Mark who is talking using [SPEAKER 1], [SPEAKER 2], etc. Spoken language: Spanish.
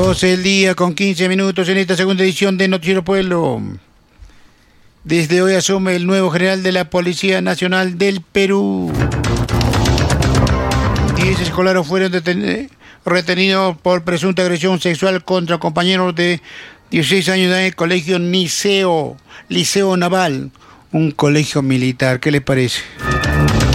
[SPEAKER 1] 12 del día con 15 minutos en esta segunda edición de Noticiero Pueblo. Desde hoy asume el nuevo general de la Policía Nacional del Perú. 10 escolares fueron retenidos por presunta agresión sexual contra compañeros de 16 años en el colegio Liceo Naval, un colegio militar. ¿Qué les parece?